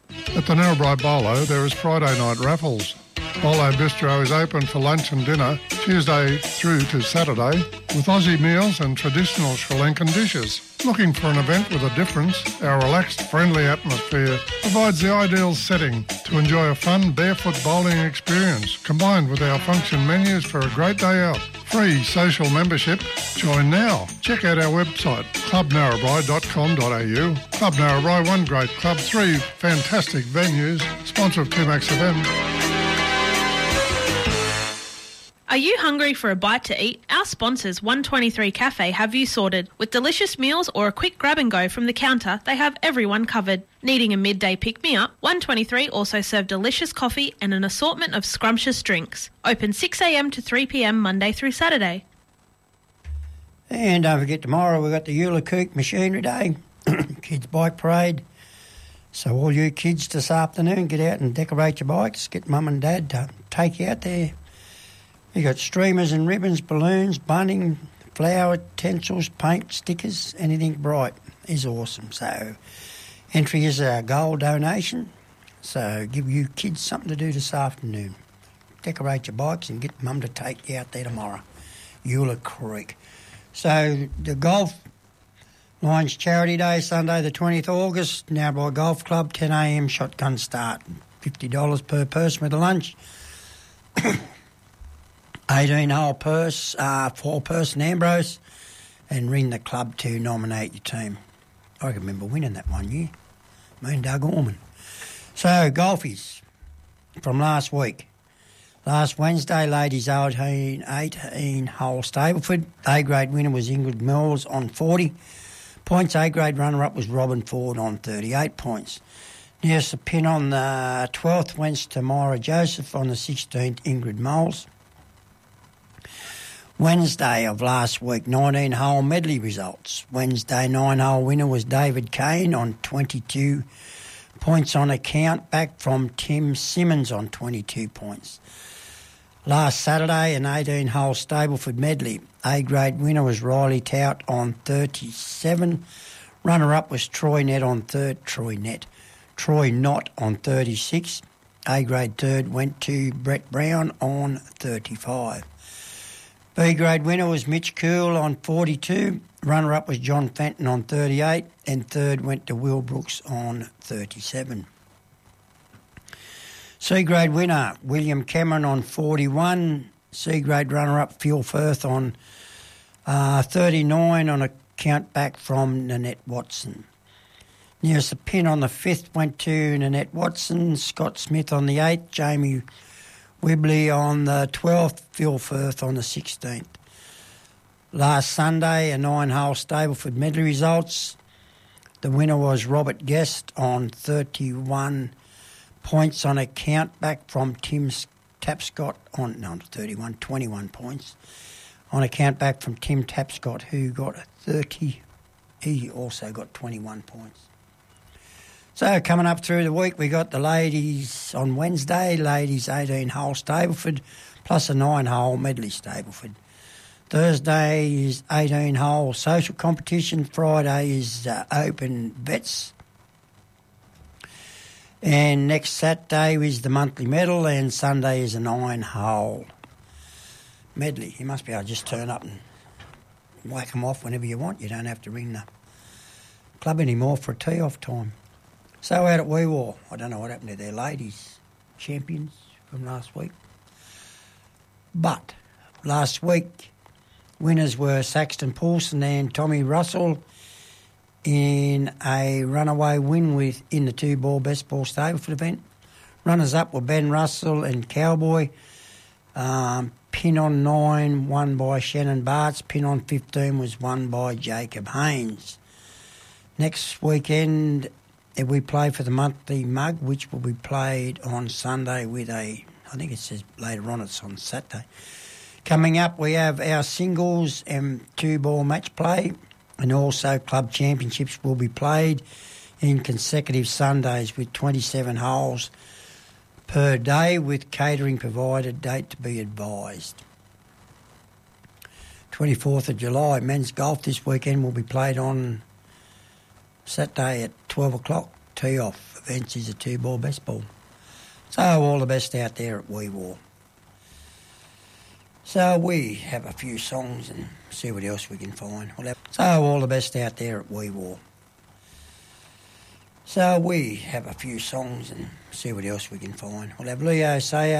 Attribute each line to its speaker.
Speaker 1: At the Narrabri Bolo, there is Friday night raffles. Bolo Bistro is open for lunch and dinner Tuesday through to Saturday with Aussie meals and traditional Sri Lankan dishes. Looking for an event with a difference? Our relaxed, friendly atmosphere provides the ideal setting to enjoy a fun barefoot bowling experience combined with our function menus for a great day out. Free social membership. Join now. Check out our website, clubnarrabri.com.au. Club Narrabri, one great club, three fantastic venues, sponsor of 2MAXFM.
Speaker 2: Are you hungry for a bite to eat? Our sponsors, 123 Cafe, have you sorted. With delicious meals or a quick grab and go from the counter, they have everyone covered. Needing a midday pick-me-up? 123 also serve delicious coffee and an assortment of scrumptious drinks. Open 6am to 3pm Monday through Saturday.
Speaker 3: And don't forget, tomorrow we've got the Eula Kook Machinery Day, Kids Bike Parade. So all you kids this afternoon, get out and decorate your bikes. Get Mum and Dad to take you out there. You got streamers and ribbons, balloons, bunting, flower, utensils, paint, stickers, anything bright is awesome. So entry is a gold donation. So give you kids something to do this afternoon. Decorate your bikes and get Mum to take you out there tomorrow. Eula Creek. So the Golf Lions Charity Day, Sunday the 20th August, Narrabri Golf Club, 10am shotgun start. $50 per person with a lunch. 18-hole purse, 4-person Ambrose, and ring the club to nominate your team. I can remember winning that one year. Me and Doug Orman. So, golfies from last week. Last Wednesday, ladies 18-hole Stableford. A-grade winner was Ingrid Mills on 40 points. A-grade runner-up was Robin Ford on 38 points. Nearest the pin on the 12th went to Myra Joseph, on the 16th Ingrid Moles. Wednesday of last week, 19-hole medley results. Wednesday 9-hole winner was David Kane on 22 points on a count back from Tim Simmons on 22 points. Last Saturday, an 18-hole Stableford medley. A-grade winner was Riley Tout on 37. Runner-up was Troy Knott on 36. A-grade third went to Brett Brown on 35. B-grade winner was Mitch Cool on 42. Runner-up was John Fenton on 38. And third went to Will Brooks on 37. C-grade winner, William Cameron on 41. C-grade runner-up, Phil Firth on 39 on a count back from Nanette Watson. Nearest the pin on the 5th went to Nanette Watson. Scott Smith on the 8th. Jamie Wibley on the 12th, Phil Firth on the 16th. Last Sunday, a 9-hole Stableford medley results. The winner was Robert Guest on 31 points on a count back from Tim Tapscott on 21 points on a count back from Tim Tapscott, who got 30. He also got 21 points. So coming up through the week, we got the ladies on Wednesday, ladies 18-hole Stableford, plus a 9-hole medley Stableford. Thursday is 18-hole social competition. Friday is open vets. And next Saturday is the monthly medal, and Sunday is a 9-hole medley. You must be able to just turn up and whack them off whenever you want. You don't have to ring the club anymore for a tee-off time. So out at Wee Waa, I don't know what happened to their ladies champions from last week. But last week, winners were Saxton Poulsen and Tommy Russell in a runaway win in the 2-ball best ball Stableford event. Runners-up were Ben Russell and Cowboy. Pin on 9 won by Shannon Bartz. Pin on 15 was won by Jacob Haynes. Next weekend, we play for the monthly mug, which will be played on Sunday with I think it says later on it's on Saturday. Coming up, we have our singles and 2-ball match play, and also club championships will be played in consecutive Sundays with 27 holes per day with catering provided, date to be advised. 24th of July, men's golf this weekend will be played on Saturday at 12 o'clock, tee off. Events is a 2-ball best ball. So all the best out there at Wee War. So we have a few songs and see what else we can find. So all the best out there at Wee War. So we have a few songs and see what else we can find. We'll have Leo say